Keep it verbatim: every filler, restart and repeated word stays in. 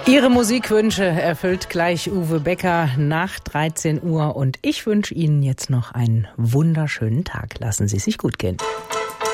Ihre Musikwünsche erfüllt gleich Uwe Becker nach dreizehn Uhr und ich wünsche Ihnen jetzt noch einen wunderschönen Tag. Lassen Sie es sich gut gehen.